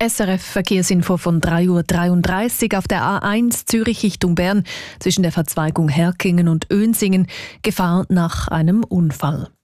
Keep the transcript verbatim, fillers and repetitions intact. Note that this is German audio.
S R F Verkehrsinfo von drei Uhr dreiunddreißig auf der A eins Zürich Richtung Bern zwischen der Verzweigung Herkingen und Önsingen. Gefahr nach einem Unfall.